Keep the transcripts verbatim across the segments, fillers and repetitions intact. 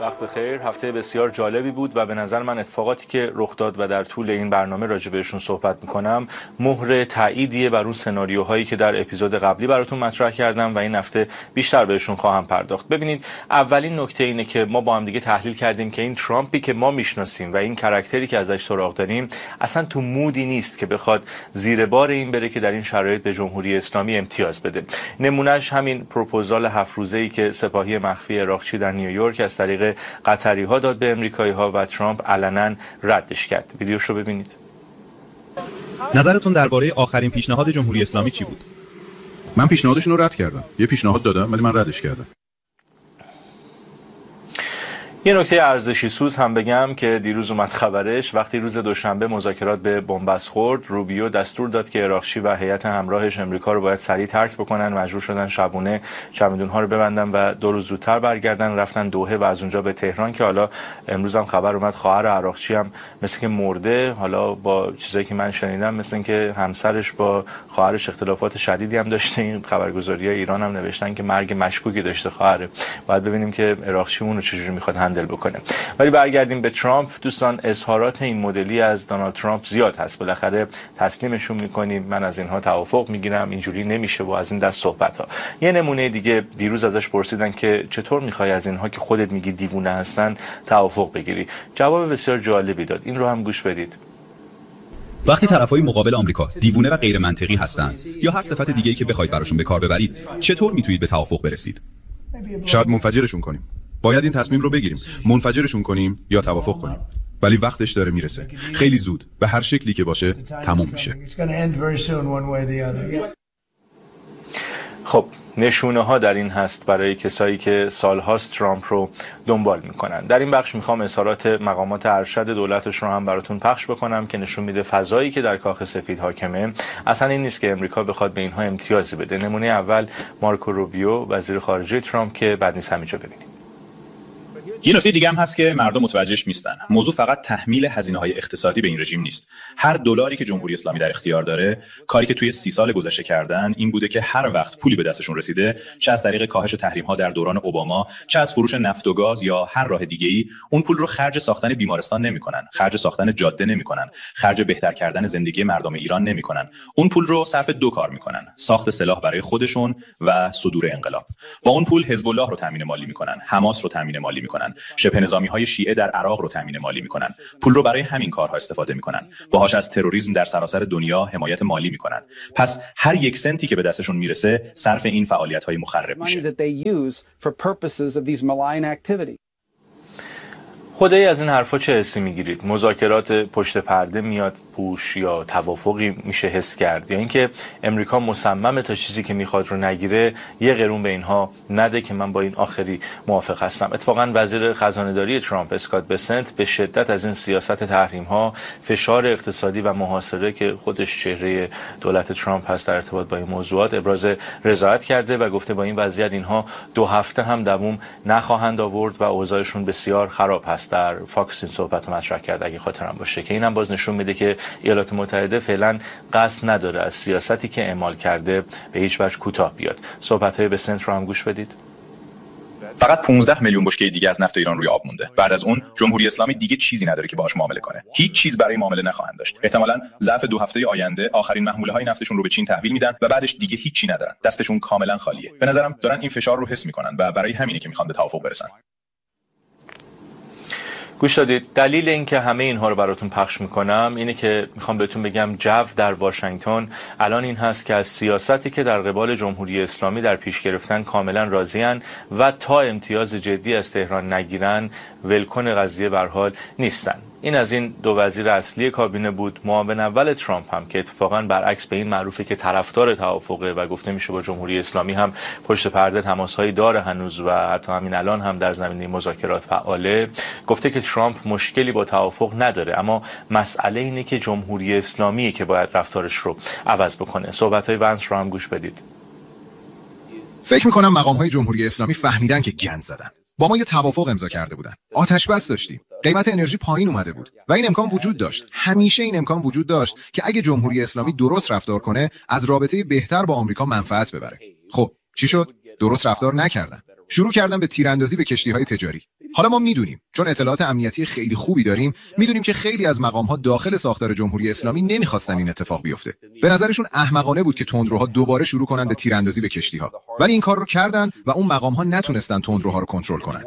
وقت بخیر. هفته بسیار جالبی بود و به نظر من اتفاقاتی که رخ داد و در طول این برنامه راجع بهشون صحبت میکنم مهر تأییدیه بر اون سناریوهایی که در اپیزود قبلی براتون مطرح کردم و این هفته بیشتر بهشون خواهم پرداخت. ببینید، اولین نکته اینه که ما با هم دیگه تحلیل کردیم که این ترامپی که ما میشناسیم و این کاراکتری که ازش سراغ داریم اصلا تو مودی نیست که بخواد زیر بار این بره که در این شرایط به جمهوری اسلامی امتیاز بده. نمونهش همین پروپوزال هفت روزه‌ای که سپاهی مخفی عراقچی در نیویورک از طریق قطری ها داد به امریکایی ها و ترامپ علنا ردش کرد. ویدیوش رو ببینید. نظرتون درباره آخرین پیشنهاد جمهوری اسلامی چی بود؟ من پیشنهادشون رو رد کردم. یه پیشنهاد دادم ولی من ردش کردم. یه نکته ارزشی سوز هم بگم که دیروز اومد خبرش. وقتی روز دوشنبه مذاکرات به بنبست خورد، روبیو دستور داد که عراقچی و هیئت همراهش امریکا رو باید سریع ترک بکنن. مجبور شدن شبونه چمدون‌ها رو ببندن و دو روز زودتر برگردن، رفتن دوحه و از اونجا به تهران که حالا امروز هم خبر اومد خواهر عراقچی هم مثل که مرده. حالا با چیزایی که من شنیدم مثل اینکه همسرش با خواهرش اختلافات شدیدی هم داشته. این خبرگزاری‌های ایران هم نوشتن که مرگ مشکوکی داشته خواهر. باید ببینیم که عراقچی اون رو چجوری می‌خواد هندل بکنه. ولی برگردیم به ترامپ. دوستان، اظهارات این مدلی از دونالد ترامپ زیاد هست. بالاخره تسلیمشون میکنیم، من از اینها توافق میگیرم، اینجوری نمیشه و از این دست صحبت ها. یه نمونه دیگه دیروز ازش پرسیدن که چطور میخوای از اینها که خودت میگی دیوونه هستن توافق بگیری. جواب بسیار جالبی داد. این رو هم گوش بدید. وقتی طرفای مقابل آمریکا دیوونه و غیر منطقی هستن یا هر صفت دیگه‌ای که بخواید براشون به کار ببرید، چطور میتونید به توافق برسید؟ شاید منفجرشون کنیم. باید این تصمیم رو بگیریم، منفجرشون کنیم یا توافق کنیم. ولی وقتش داره میرسه، خیلی زود، به هر شکلی که باشه تموم میشه. خب، نشونه ها در این هست برای کسایی که سالهاست ترامپ رو دنبال میکنن. در این بخش میخوام اظهارات مقامات ارشد دولتش رو هم براتون پخش بکنم که نشون میده فضایی که در کاخ سفید حاکمه اصلا این نیست که امریکا بخواد به اینها امتیازی بده. نمونه اول مارکو روبیو، وزیر خارجه ترامپ، که بعد نیست همینجا ببینیم. یه نکته دیگه هم هست که مردم متوجهش نیستن. موضوع فقط تحمیل هزینه‌های اقتصادی به این رژیم نیست. هر دلاری که جمهوری اسلامی در اختیار داره، کاری که توی سی سال گذشته کردن این بوده که هر وقت پولی به دستشون رسیده، چه از طریق کاهش تحریم‌ها در دوران اوباما، چه از فروش نفت و گاز یا هر راه دیگه‌ای، اون پول رو خرج ساختن بیمارستان نمی‌کنن، خرج ساختن جاده نمی‌کنن، خرج بهتر کردن زندگی مردم ایران نمی‌کنن. اون پول رو صرف دو کار می‌کنن: ساخت سلاح برای خودشون و صدور انقلاب. با اون پول حزب الله رو تامین مالی می‌کنن، حماس رو تامین مالی می‌کنن، شبه نظامی‌های شیعه در عراق رو تامین مالی می‌کنن. پول رو برای همین کارها استفاده می‌کنن. باهاش از تروریسم در سراسر دنیا حمایت مالی می‌کنن. پس هر یک سنتی که به دستشون میرسه صرف این فعالیت‌های مخرب میشه. خدایی از این حرفا چه حسی میگیرید؟ مذاکرات پشت پرده میاد پوش یا توافقی میشه حس کرد، یا اینکه امریکا مصممه تا چیزی که میخواد رو نگیره یه قرون به اینها نده؟ که من با این آخری موافق هستم. اتفاقا وزیر خزانه‌داری ترامپ اسکات بسنت به شدت از این سیاست تحریم ها، فشار اقتصادی و محاصره که خودش چهره دولت ترامپ هست در ارتباط با این موضوعات ابراز رضایت کرده و گفته با این وضعیت اینها دو هفته هم دوام نخواهند آورد و اوضاعشون بسیار خراب هست. در فاکس این صحبت رو مطرح کرد اگه خاطرم باشه، که اینم باز نشون میده که ایالات متحده فعلا قصد نداره از سیاستی که اعمال کرده به هیچ وجه کوتاه بیاد. صحبت‌های بسنت رو هم گوش بدید. فقط پانزده میلیون بشکه دیگه از نفت ایران روی آب مونده. بعد از اون جمهوری اسلامی دیگه چیزی نداره که باهاش معامله کنه. هیچ چیز برای معامله نخواهند داشت. احتمالاً ظرف دو هفته آینده آخرین محموله‌های نفتشون رو به چین تحویل میدن و بعدش دیگه هیچی ندارن. دستشون کاملا خالیه. به نظرم دارن این فشار رو حس میکنن و برای همینه که میخوان به توافق برسن. گوش دادید. دلیل این که همه اینها رو براتون پخش میکنم اینه که میخوام بهتون بگم جو در واشنگتن الان این هست که از سیاستی که در قبال جمهوری اسلامی در پیش گرفتن کاملا راضی‌اند و تا امتیاز جدی از تهران نگیرن ولکن قضیه به هر حال نیستن. این از این دو وزیر اصلی کابینه بود. معاون اول ترامپ هم که اتفاقا برعکس به این معروفه که طرفدار توافقه و گفته میشه با جمهوری اسلامی هم پشت پرده تماس‌هایی داره هنوز و حتی همین الان هم در زمینه مذاکرات فعاله، گفته که ترامپ مشکلی با توافق نداره، اما مسئله اینه که جمهوری اسلامی که باید رفتارش رو عوض بکنه. صحبت‌های ونس رو هم گوش بدید. فکر می‌کنم مقام‌های جمهوری اسلامی فهمیدن که گند زدن. با ما یه توافق امضا کرده بودن. آتش بس داشتیم. قیمت انرژی پایین اومده بود و این امکان وجود داشت. همیشه این امکان وجود داشت که اگه جمهوری اسلامی درست رفتار کنه از رابطه بهتر با آمریکا منفعت ببره. خب چی شد؟ درست رفتار نکردن. شروع کردن به تیراندازی به کشتی‌های تجاری. حالا ما میدونیم، چون اطلاعات امنیتی خیلی خوبی داریم، میدونیم که خیلی از مقام‌ها داخل ساختار جمهوری اسلامی نمیخواستن این اتفاق بیفته. به نظرشون احمقانه بود که تندروها دوباره شروع کنن به تیراندازی به کشتی‌ها. ولی این کار رو کردن و اون مقام‌ها نتونستن تندروها رو کنترل کنن.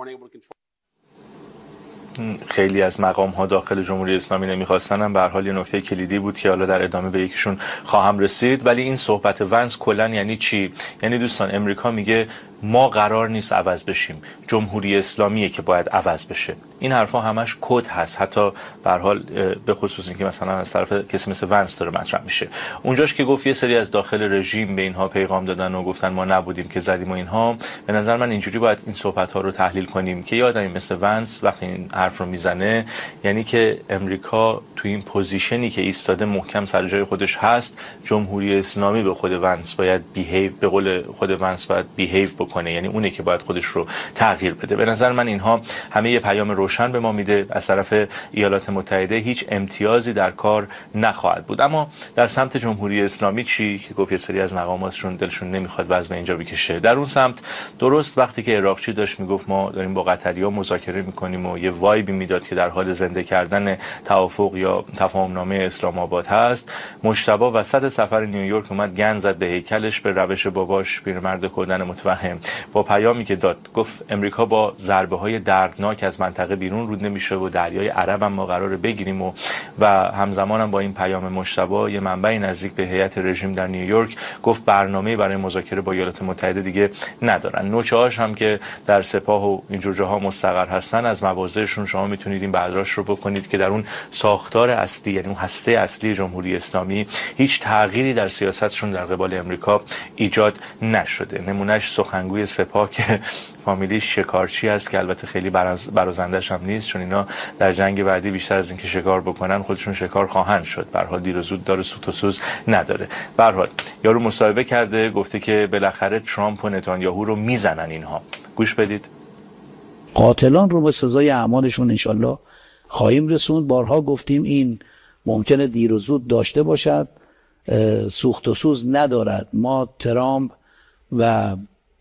خیلی از مقام ها داخل جمهوری اسلامی نمیخواستن، هم به هر حال یه نکته کلیدی بود که حالا در ادامه به یکیشون خواهم رسید. ولی این صحبت ونس کلا یعنی چی؟ یعنی دوستان امریکا میگه ما قرار نیست عوض بشیم، جمهوری اسلامیه که باید عوض بشه. این حرفا همش کد هست، حتی به هر حال به خصوص اینکه مثلا از طرف کسی مثل ونس داره مطرح میشه. اونجاش که گفت یه سری از داخل رژیم به اینها پیغام دادن و گفتن ما نبودیم که زدیم و اینها، به نظر من اینجوری باید این صحبت ها رو تحلیل کنیم که یه آدمی مثل ونس وقتی این حرف رو میزنه یعنی که امریکا تو این پوزیشنی که ایستاده محکم سر جای خودش هست، جمهوری اسلامی به خود ونس باید بیهیو، به قول خود ونس باید بیهیو بکنه، یعنی اونه که باید خودش رو تغییر بده. به نظر من اینها همه یه پیام روشن به ما میده، از طرف ایالات متحده هیچ امتیازی در کار نخواهد بود. اما در سمت جمهوری اسلامی چی؟ که گفت یه سری از مقاماتشون دلشون نمیخواد وضع اینجا بکشه. در اون سمت درست وقتی که عراقچی داشت میگفت ما داریم با قطری‌ها مذاکره میکنیم و یه وایبی میداد که در حال زنده کردن توافق یا تفاهمنامه اسلام آباد هست، مجتبی وسط سفر نیویورک اومد گند زد به هیکلش، به روش باباش پیرمرد کودن متوهم، با پیامی که داد گفت امریکا با ضربه های دردناک از منطقه بیرون رود نمیشه و دریای عرب هم ما قراره بگیریم و و همزمان هم با این پیام مجتبی یه منبع نزدیک به هیئت رژیم در نیویورک گفت برنامه‌ای برای مذاکره با ایالات متحده دیگه ندارن. نوچه‌هاش هم که در سپاه و اینجور جاها مستقر هستن، از مواضعشون شما میتونید این برداشت رو بکنید که در اون ساختار اصلی، یعنی اون هسته اصلی جمهوری اسلامی، هیچ تغییری در سیاستشون در قبال امریکا ایجاد نشده. نمونهش سخنگوی سپاه که فامیلیش شکارچی است که البته خیلی برازندش هم نیست، چون اینا در جنگ بعدی بیشتر از اینکه شکار بکنن خودشون شکار خواهند شد. به هر حال دیر و زود داره، سوت و سوز نداره. به هر حال یارو مصاحبه کرده گفته که بالاخره ترامپ و نتانیاهو رو میزنن اینها. گوش بدید. قاتلان رو به سزای اعمالشون انشالله خواهیم رسوند. بارها گفتیم این ممکنه دیر و زود داشته باشد، سوخت و سوز ندارد. ما ترامپ و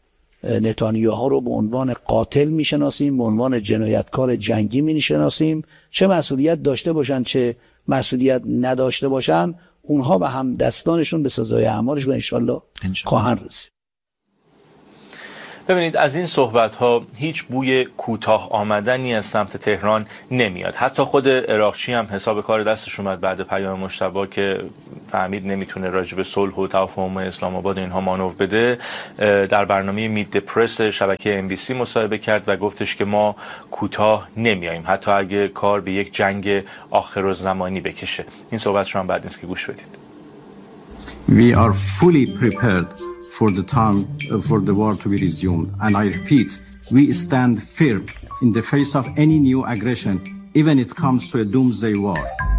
نتانیاهو رو به عنوان قاتل میشناسیم، به عنوان جنایتکار جنگی میشناسیم. چه مسئولیت داشته باشن چه مسئولیت نداشته باشن، اونها و هم دستانشون به سزای اعمالش و انشالله خواهند رسید. ببینید از این صحبت ها هیچ بوی کوتاه آمدنی از سمت تهران نمیاد. حتی خود عراقچی هم حساب کار دستش اومد بعد پیام مجتبی که فهمید نمیتونه راجع به صلح و تفاهم اسلام آباد اینها مانور بده، در برنامه میت پرس شبکه ام بی سی مصاحبه کرد و گفتش که ما کوتاه نمیاییم حتی اگه کار به یک جنگ آخرالزمانی بکشه. این صحبتش رو هم بعد نیست که گوش بدید. We are fully prepared for the time uh, for the war to be resumed, and I repeat, we stand firm in the face of any new aggression, even if it comes to a doomsday war.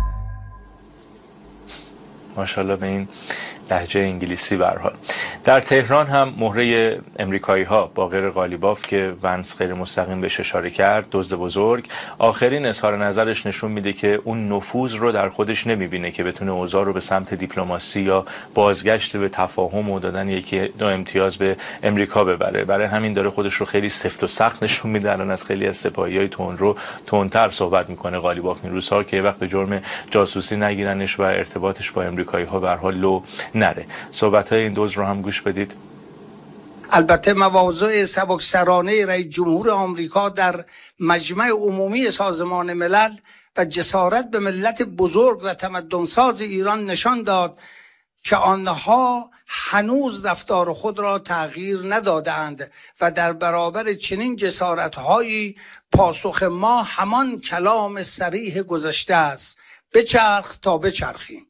ماشاءالله به این لهجه انگلیسی به هر حال. در تهران هم مهره امریکایی ها با غیر قالیباف که ونس غیر مستقیم بهش اشاره کرد، دزد بزرگ، آخرین اظهار نظرش نشون میده که اون نفوذ رو در خودش نمیبینه که بتونه اوضاع رو به سمت دیپلماسی یا بازگشت به تفاهم و دادن یکی دو امتیاز به امریکا ببره. برای همین داره خودش رو خیلی سفت و سخت نشون میده. الان از خیلی از سپاهیای تندرو تندتر صحبت میکنه قالیباف این روزها که وقت به جرم جاسوسی نگیرنش و ارتباطش با امریکایی ها به هر حال لو نره. صحبت‌های این دوز رو هم گوش بدید. البته مواضع سبکسرانه رئیس جمهور آمریکا در مجمع عمومی سازمان ملل و جسارت به ملت بزرگ و تمدنساز ایران نشان داد که آنها هنوز رفتار خود را تغییر ندادند و در برابر چنین جسارت‌هایی پاسخ ما همان کلام صریح گذشته است: بچرخ تا بچرخیم.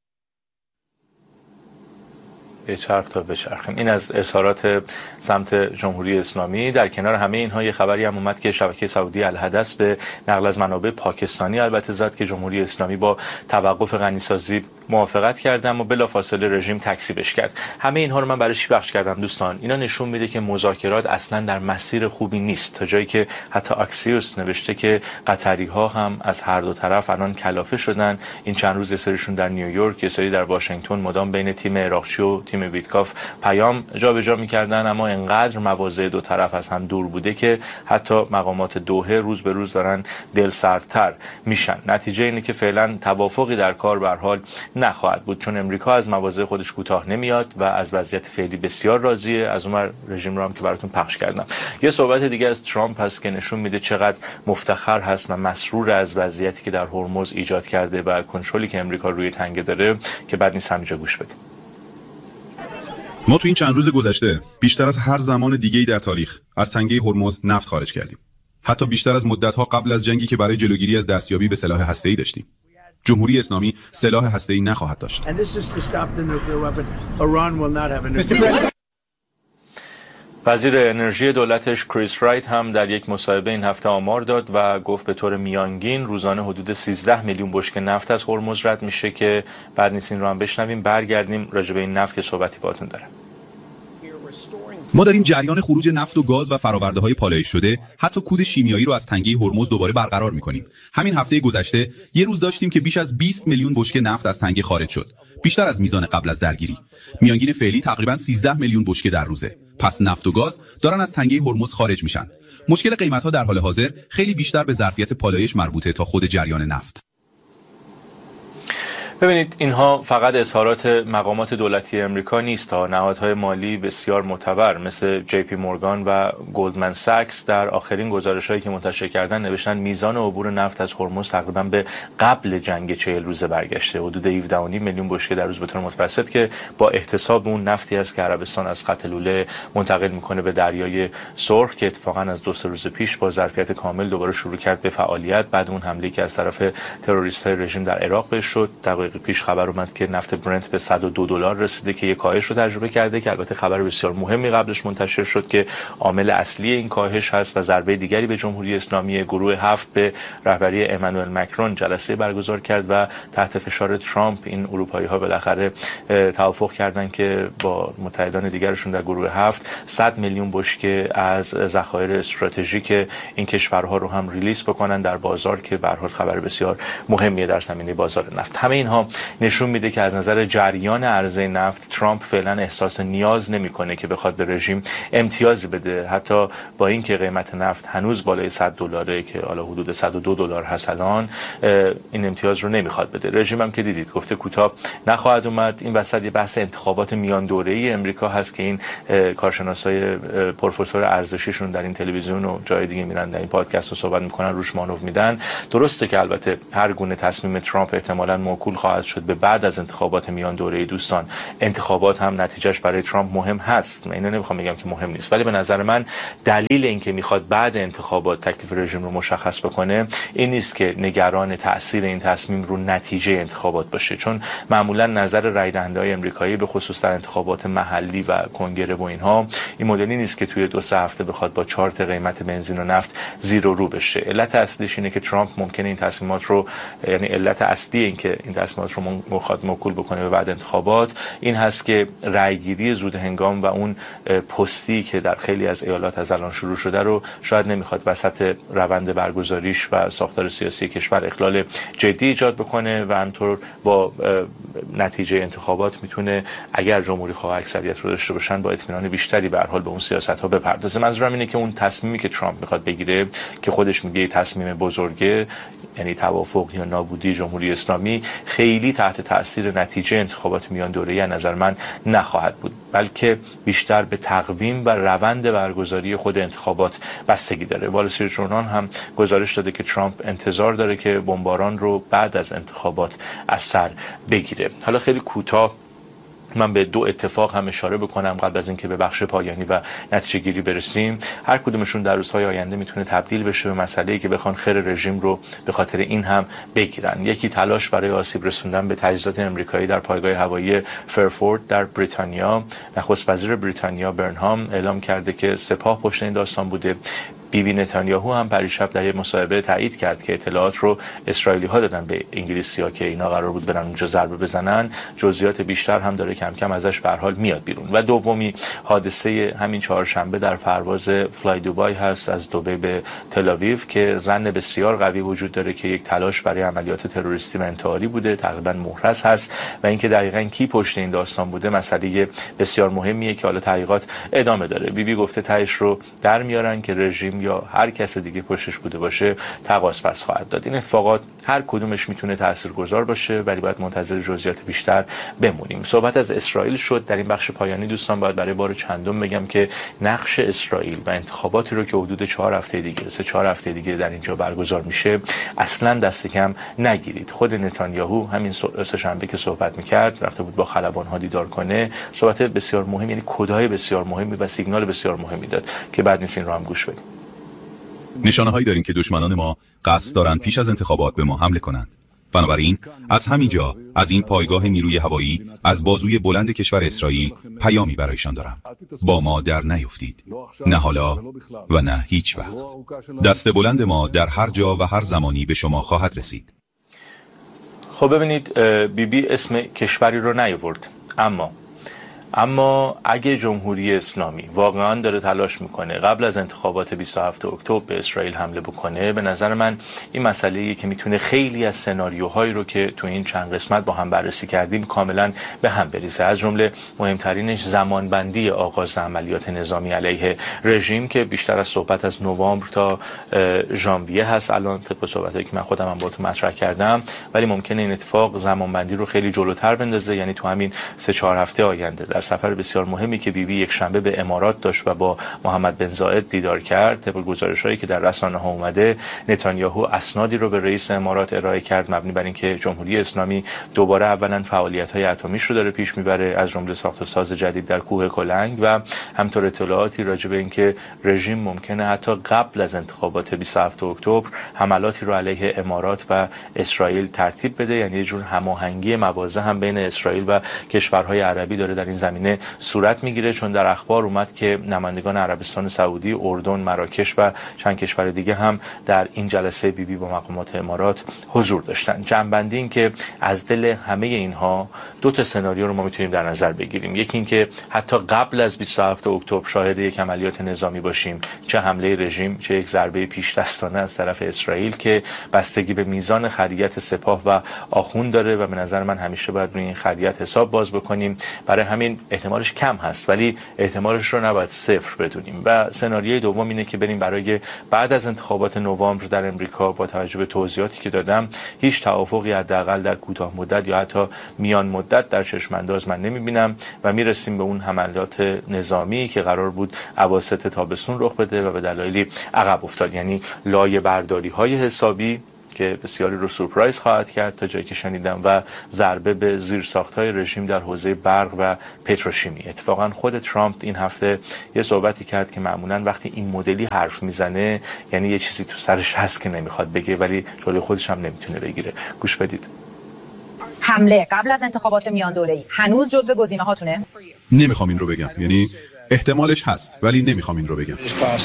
بچرخ تا بچرخیم. این از اظهارات سمت جمهوری اسلامی. در کنار همه اینها یه خبری هم اومد که شبکه سعودی الحدث به نقل از منابع پاکستانی البته زد که جمهوری اسلامی با توقف غنیسازی موافقت کردم و بلافاصله رژیم تکذیبش کرد. همه اینها رو من برای چی پخش کردم دوستان؟ اینا نشون میده که مذاکرات اصلا در مسیر خوبی نیست، تا جایی که حتی اکسیوس نوشته که قطری ها هم از هر دو طرف الان کلافه شدن. این چند روز یه سریشون در نیویورک، یه سری در واشنگتن مدام بین تیم عراقچی و تیم ویتکاف پیام جابجا می‌کردن، اما انقدر مواضع دو طرف از هم دور بوده که حتی مقامات دوحه روز به روز دارن دلسردتر میشن. نتیجه اینه که فعلا توافقی در کار به هر حال نخواهد بود، چون امریکا از مواضع خودش کوتاه نمیاد و از وضعیت فعلی بسیار راضیه. از اون رژیم رو هم که براتون پخش کردم. یه صحبت دیگه از ترامپ هست که نشون میده چقدر مفتخر هست و مسرور از وضعیتی که در هرمز ایجاد کرده و کنترلی که امریکا روی تنگه داره، که بعد نیست همینجا گوش بدیم. ما تو این چند روز گذشته بیشتر از هر زمان دیگه‌ای در تاریخ از تنگه هرمز نفت خارج کردیم. حتی بیشتر از مدت‌ها قبل از جنگی که برای جلوگیری از دستیابی به سلاح هسته‌ای داشتیم. جمهوری اسلامی سلاح هسته‌ای نخواهد داشت. وزیر انرژی دولتش کریس رایت هم در یک مصاحبه این هفته آمار داد و گفت به طور میانگین روزانه حدود سیزده میلیون بشکه نفت از هرمز رد میشه، که بعد نیست این رو هم بشنویم. برگردیم راجع به این نفت که صحبتی باهاتون دارم. ما داریم جریان خروج نفت و گاز و فرآورده‌های پالایش شده، حتی کود شیمیایی رو از تنگه هرمز دوباره برقرار می‌کنیم. همین هفته گذشته یه روز داشتیم که بیش از بیست میلیون بشکه نفت از تنگه خارج شد، بیشتر از میزان قبل از درگیری. میانگین فعلی تقریباً سیزده میلیون بشکه در روزه. پس نفت و گاز دارن از تنگه هرمز خارج میشن. مشکل قیمت‌ها در حال حاضر خیلی بیشتر به ظرفیت پالایش مربوطه تا خود جریان نفت. ببینید، اینها فقط اظهارات مقامات دولتی امریکا نیست ها. نهادهای مالی بسیار معتبر مثل جی پی مورگان و گلدمن ساکس در آخرین گزارش‌هایی که منتشر کردن نوشتن میزان عبور نفت از هرمز تقریبا به قبل جنگ چهل روزه برگشته، حدود هفده و نیم میلیون بشکه در روز به طور متوسط، که با احتساب اون نفتی است که عربستان از خط لوله منتقل میکنه به دریای سرخ، که اتفاقا از دو سه روز پیش با ظرفیت کامل دوباره شروع کرد به فعالیت بعد اون حمله‌ای که از طرف تروریست‌های رژیم در عراق بهش شد. پیش خبر اومد که نفت برنت به صد و دو دلار رسیده که یک کاهش رو تجربه کرده، که البته خبر بسیار مهمی قبلش منتشر شد که عامل اصلی این کاهش هست و ضربه دیگری به جمهوری اسلامی. گروه هفت به رهبری امانوئل مکرون جلسه برگزار کرد و تحت فشار ترامپ این اروپایی‌ها بالاخره توافق کردند که با متحدان دیگرشون در گروه هفت صد میلیون بشکه از ذخایر استراتژیک این کشورها رو هم ریلیز بکنن در بازار، که به هر حال خبر بسیار مهمیه در زمینه بازار نفت. همه اینها نشون میده که از نظر جریان عرضه نفت ترامپ فعلا احساس نیاز نمیکنه که بخواد به رژیم امتیازی بده، حتی با اینکه قیمت نفت هنوز بالای صد دلاره که حالا حدود صد و دو دلار هست الان، این امتیاز رو نمیخواد بده. رژیم هم که دیدید گفته کوتاه نخواهد اومد. این وسط یه بحث انتخابات میان دوره‌ای امریکا هست که این کارشناسای پروفسور ارزشیشون در این تلویزیون و جای دیگه میرن در این پادکست رو صحبت میکنن، روش مانور میدن. درسته که البته هر گونه تصمیم ترامپ احتمالاً موکول خواهد شد به بعد از انتخابات میان دوره‌ای. دوستان، انتخابات هم نتیجهش برای ترامپ مهم هست، من اینو نمیخوام بگم که مهم نیست، ولی به نظر من دلیل اینکه میخواد بعد انتخابات تکلیف رژیم رو مشخص بکنه این نیست که نگران تاثیر این تصمیم رو نتیجه انتخابات باشه، چون معمولا نظر رای دهنده‌های آمریکایی به خصوص در انتخابات محلی و کنگره و اینها این مدلی نیست که توی دو سه هفته بخواد با چارت قیمت بنزین و نفت زیر و رو بشه. علت اصلیش اینه که ترامپ ممکنه این تصمیمات رو، یعنی علت اصلی این که این تصمیمات رو مخاطب موکول بکنه به بعد انتخابات این هست که رأیگیری زود هنگام و اون پستی که در خیلی از ایالات از الان شروع شده رو شاید نمیخواد وسط روند برگزاریش و ساختار سیاسی کشور اخلال جدی ایجاد بکنه و همطور با نتیجه انتخابات میتونه اگر جمهوری خواه اکثریت رو داشته باشن با اطمینان بیشتری به هر حال به اون سیاست ها بپردازه. منظورم اینه که اون تصمیمی که ترامپ میخواد بگیره که خودش میگه تصمیم بزرگه، یعنی توافق یا نابودی جمهوری اسلامی، خیلی تحت تاثیر نتیجه انتخابات میان دوره‌ای از نظر من نخواهد بود، بلکه بیشتر به تقویم و روند برگزاری خود انتخابات بستگی داره. وال استریت ژورنال هم گزارش داده که ترامپ انتظار داره که بمباران رو بعد از انتخابات از سر بگیره. حالا خیلی کوتاه من به دو اتفاق هم اشاره بکنم قبل از اینکه به بخش پایانی و نتیجه گیری برسیم. هر کدومشون در روزهای آینده میتونه تبدیل بشه به مسئله‌ای که بخوان خیر رژیم رو به خاطر این هم بگیرن. یکی تلاش برای آسیب رسوندن به تجهیزات آمریکایی در پایگاه هوایی فرفورد در بریتانیا. نخست وزیر بریتانیا برنهام اعلام کرده که سپاه پشت این داستان بوده. بیبی نتانیاهو هم پریشب در یک مصاحبه تایید کرد که اطلاعات رو اسرائیلی‌ها دادن به انگلیسی‌ها که اینا قرار بود برن اونجا ضربه بزنن. جزئیات بیشتر هم داره کم کم ازش به هر حال میاد بیرون. و دومی حادثه همین چهارشنبه در پرواز فلای دوبای هست از دبی به تل آویو که ظن بسیار قوی وجود داره که یک تلاش برای عملیات تروریستی و انتحاری بوده، تقریبا محرز هست و اینکه دقیقاً کی پشت این داستان بوده مسئله بسیار مهمیه که حالا تحقیقات ادامه داره. بیبی بی گفته تهش رو در میارن که رژیم یا هر کس دیگه پشتش بوده باشه تقاضا پس خواهد داد. این اتفاقات هر کدومش میتونه تاثیرگذار باشه ولی باید منتظر جزئیات بیشتر بمونیم. صحبت از اسرائیل شد. در این بخش پایانی دوستان باید برای بار چندم بگم که نقش اسرائیل و انتخاباتی رو که حدود چهار هفته دیگه سه چهار هفته دیگه در اینجا برگزار میشه اصلا دست کم نگیرید. خود نتانیاهو همین سه شنبه که صحبت میکرد رفته بود با خلبان‌ها دیدار کنه، صحبت بسیار مهم، یعنی کدای بسیار مهمی و سیگنال بسیار مهمی داد که بعد نیست این رو هم گوش بدیم. نشانه‌هایی داریم که دشمنان ما قصد دارند پیش از انتخابات به ما حمله کنند. بنابراین از همین جا، از این پایگاه نیروی هوایی، از بازوی بلند کشور اسرائیل پیامی برایشان دارم. با ما در نیفتید، نه حالا و نه هیچ وقت. دست بلند ما در هر جا و هر زمانی به شما خواهد رسید. خب ببینید، بیبی بی اسم کشوری رو نیاورد، اما اما اگه جمهوری اسلامی واقعا داره تلاش میکنه قبل از انتخابات بیست و هفتم اکتبر به اسرائیل حمله بکنه، به نظر من این مسئله‌ایه که میتونه خیلی از سناریوهایی رو که تو این چند قسمت با هم بررسی کردیم کاملا به هم بریزه. از جمله مهمترینش زمانبندی آغاز عملیات نظامی علیه رژیم که بیشتر از صحبت از نوامبر تا ژانویه هست الان طبق صحبتایی که من خودم هم باهاتون مطرح کردم، ولی ممکنه این اتفاق زمانبندی رو خیلی جلوتر بندازه، یعنی تو همین سه چهار هفته آینده. در سفر بسیار مهمی که بیبی بی یک شنبه به امارات داشت و با محمد بن زاید دیدار کرد، طبق گزارش‌هایی که در رسانه‌ها اومده، نتانیاهو اسنادی رو به رئیس امارات ارائه کرد مبنی بر اینکه جمهوری اسلامی دوباره اولا فعالیت‌های اتمیش رو داره پیش میبره، از جمله ساخت و ساز جدید در کوه کلنگ، و همینطور اطلاعاتی راجع به اینکه رژیم ممکنه حتی قبل از انتخابات بیست و هفتم اکتبر حملاتی رو علیه امارات و اسرائیل ترتیب بده، یعنی یه جور هماهنگی مواضع هم بین اسرائیل و کشورهای عربی داره در این زمینه صورت میگیره. چون در اخبار اومد که نمایندگان عربستان سعودی، اردن، مراکش و چند کشور دیگه هم در این جلسه بیبی بی با مقامات امارات حضور داشتن. جنبندی این که از دل همه اینها دو تا سناریو رو ما میتونیم در نظر بگیریم. یکی این که حتی قبل از بیست و هفتم اکتبر شاهد یک عملیات نظامی باشیم، چه حمله رژیم چه یک ضربه پیش دستانه از طرف اسرائیل که بستگی به میزان خریت سپاه و آخوند داره و به نظر من همیشه باید روی این خریت حساب باز بکنیم. برای همین احتمالش کم هست ولی احتمالش رو نباید صفر بدونیم. و سناریوی دوم اینه که بریم برای بعد از انتخابات نوامبر در امریکا با توجه به توضیحاتی که دادم هیچ توافقی حداقل در کوتاه مدت یا حتی میان مدت در چشم انداز من نمیبینم و میرسیم به اون حملات نظامی که قرار بود اواسط تابستون رخ بده و به دلایلی عقب افتاد، یعنی لایه برداری های حسابی که بسیاری رو سورپرایز خواهد کرد تا جایی که شنیدم و ضربه به زیرساخت‌های رژیم در حوزه برق و پتروشیمی. اتفاقا خود ترامپ این هفته یه صحبتی کرد که معمولا وقتی این مدلی حرف میزنه یعنی یه چیزی تو سرش هست که نمیخواد بگه ولی جلوی خودش هم نمیتونه بگیره. گوش بدید. حمله قبل از انتخابات میان دوره‌ای هنوز جزو گزینه‌هاتونه؟ نمیخوام این رو بگم، یعنی احتمالش هست ولی نمیخوام این رو بگم.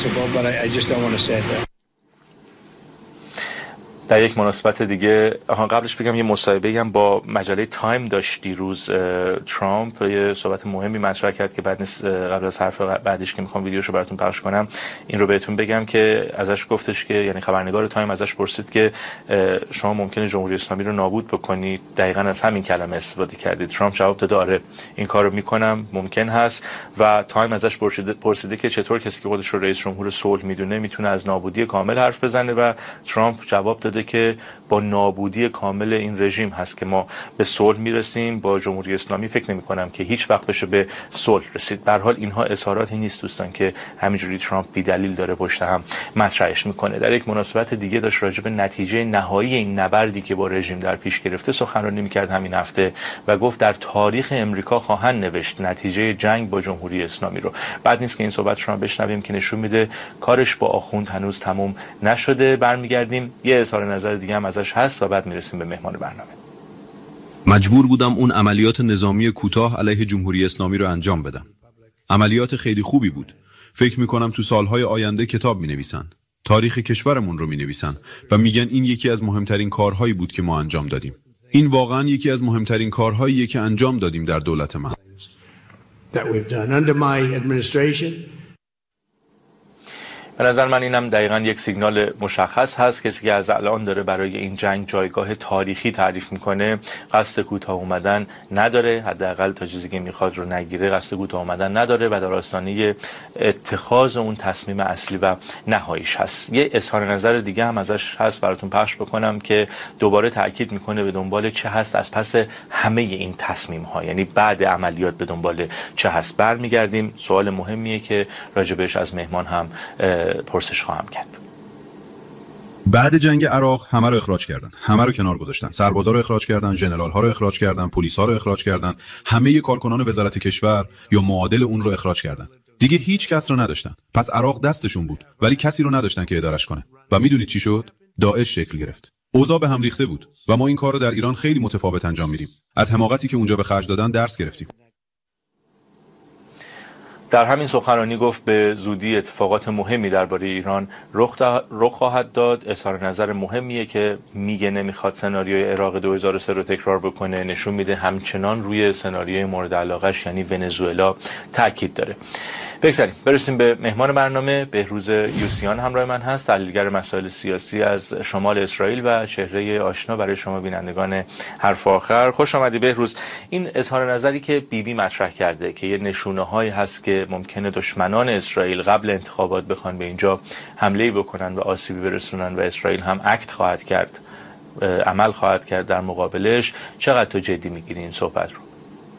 در یک مناسبت دیگه، آها قبلش بگم یه مصاحبه‌ای هم با مجله تایم داشت دیروز ترامپ، یه صحبت مهمی مطرح کرد که بعد نیست قبل از حرف بعدش که میخوام ویدیوشو براتون پخش کنم این رو بهتون بگم که ازش گفتش که، یعنی خبرنگار تایم ازش پرسید که شما ممکنه جمهوری اسلامی رو نابود بکنید، دقیقاً از همین کلمه استفاده کردید. ترامپ جواب داد آره این کارو میکنم، ممکن هست. و تایم ازش پرسیده پرسیده که چطور کسی که خودش رو رئیس جمهور صلح میدونه میتونه از نابودی کامل حرف بزنه و ترامپ جواب داده که با نابودی کامل این رژیم هست که ما به صلح میرسیم. با جمهوری اسلامی فکر نمی کنم که هیچ وقت بشه به صلح رسید. به هر حال اینها اظهاراتی نیست دوستان که همینجوری ترامپ بی دلیل داره پشت هم مطرحش میکنه. در یک مناسبت دیگه داشت راجع به نتیجه نهایی این نبردی که با رژیم در پیش گرفته سخنرانی میکرد همین هفته و گفت در تاریخ امریکا خواهند نوشت نتیجه جنگ با جمهوری اسلامی رو. بعد نیست که این صحبت رو بشنویم که نشون میده کارش با آخوند هنوز تموم نشده. برمیگردیم یه اظهار نظر دیگه هم ازش هست و بعد میرسیم به مهمان برنامه. مجبور بودم اون عملیات نظامی کوتاه علیه جمهوری اسلامی رو انجام بدم. عملیات خیلی خوبی بود. فکر میکنم تو سالهای آینده کتاب مینویسن. تاریخ کشورمون رو می‌نویسن و میگن این یکی از مهمترین کارهایی بود که ما انجام دادیم. این واقعاً یکی از مهمترین کارهاییه که انجام دادیم در دولت من. That we've done under my administration. به نظر من اینم دقیقاً یک سیگنال مشخص هست. کسی که از الان داره برای این جنگ جایگاه تاریخی تعریف میکنه قصد کوتاه اومدن نداره، حداقل تا چیزی که میخواد رو نگیره قصد کوتاه اومدن نداره و در آستانه اتخاذ اون تصمیم اصلی و نهاییش هست. یه اظهار نظر دیگه هم ازش هست براتون پخش بکنم که دوباره تاکید میکنه به دنبال چه هست از پس همه این تصمیم ها، یعنی بعد عملیات به دنبال چه هست. برمیگردیم، سوال مهمیه که راجبش از مهمان هم پرسش خواهم کرد. بعد جنگ عراق همه رو اخراج کردن، همه رو کنار گذاشتن، سربازا رو اخراج کردن، ژنرال ها رو اخراج کردن، پلیس ها رو اخراج کردن، همه کارکنان وزارت کشور یا معادل اون رو اخراج کردن. دیگه هیچ کس رو نداشتن. پس عراق دستشون بود ولی کسی رو نداشتن که ادارش کنه. و میدونید چی شد؟ داعش شکل گرفت. اوضاع به هم ریخته بود و ما این کار رو در ایران خیلی متفاوت انجام میدیم. از حماقتی که اونجا به خرج دادن درس گرفتیم. در همین سخنرانی گفت به زودی اتفاقات مهمی درباره ایران رخ رخ خواهد داد. اظهار نظر مهمیه که میگه نمیخواد سناریوی عراق دو هزار و سه رو تکرار بکنه، نشون میده همچنان روی سناریوی مورد علاقهش یعنی ونزوئلا تاکید داره. بگذاریم برسیم به مهمان برنامه. بهروز یوسیان همراه من هست، تحلیلگر مسائل سیاسی از شمال اسرائیل و چهره آشنا برای شما بینندگان حرف آخر. خوش آمدی بهروز. این اظهار نظری که بیبی بی مطرح کرده که یه نشونه هایی هست که ممکنه دشمنان اسرائیل قبل انتخابات بخوان به اینجا حمله بکنن و آسیبی برسونن و اسرائیل هم اکت خواهد کرد، عمل خواهد کرد در مقابلش، چقدر تو جدی میگیری این صحبت رو؟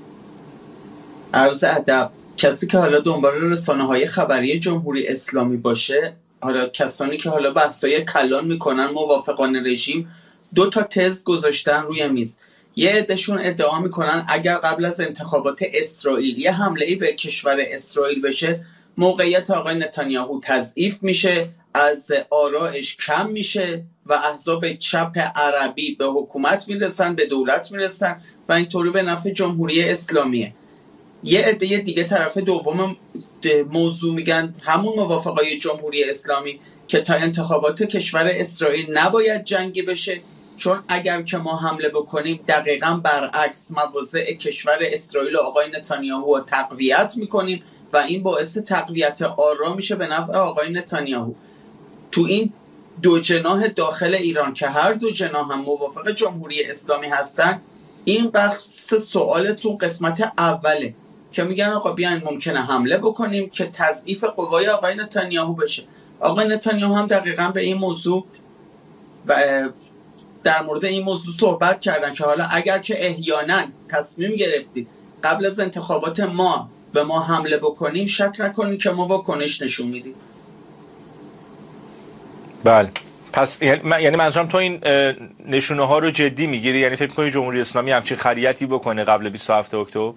عرض ادب. کسی که حالا دنبال رسانه‌های خبری جمهوری اسلامی باشه، حالا کسانی که حالا بحثای کلان میکنن موافقان رژیم، دو تا تز گذاشتن روی میز. یه عدهشون ادعا میکنن اگر قبل از انتخابات اسرائیل یه حمله‌ای به کشور اسرائیل بشه، موقعیت آقای نتانیاهو تضعیف میشه، از آرایش کم میشه و احزاب چپ عربی به حکومت میرسن، به دولت میرسن و اینطوری به نفع جمهوری اسلامیه. یه عده دیگه طرف دوم موضوع میگن همون موافقای جمهوری اسلامی که تا انتخابات کشور اسرائیل نباید جنگی بشه، چون اگر که ما حمله بکنیم دقیقاً برعکس مواضع کشور اسرائیل و آقای نتانیاهو رو تقویت میکنیم و این باعث تقویت آرا میشه به نفع آقای نتانیاهو. تو این دو جناح داخل ایران که هر دو جناح هم موافق جمهوری اسلامی هستن، این بحث سوالتون قسمت اوله که میگن آقا بیاین ممکنه حمله بکنیم که تضعیف قوای آقای نتانیاهو بشه. آقای نتانیاهو هم دقیقاً به این موضوع و در مورد این موضوع صحبت کردن که حالا اگر که احیانا تصمیم گرفتید قبل از انتخابات ما به ما حمله بکنیم، شک نکنید که ما واکنش نشون میدیم. بله. پس یعنی منظورم تو این نشونه ها رو جدی میگیری؟ یعنی فکر می‌کنی جمهوری اسلامی همچین خریتی بکنه قبل بیست و هفتم اکتبر؟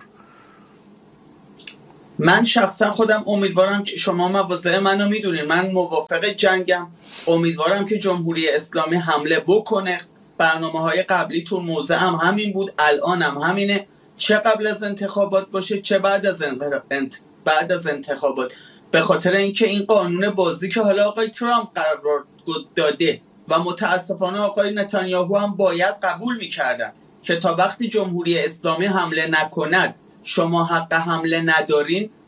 من شخصا خودم امیدوارم که شما مواضع منو میدونید، من موافق جنگم، امیدوارم که جمهوری اسلامی حمله بکنه. برنامه‌های قبلی تو موضع هم همین بود، الان هم همینه، چه قبل از انتخابات باشه چه بعد از انت... بعد از انتخابات، به خاطر اینکه این قانون بازی که حالا آقای ترامپ قرار داده و متاسفانه آقای نتانیاهو هم باید قبول میکردن که تا وقتی جمهوری اسلامی حمله نکند شما حق حمله ندارین،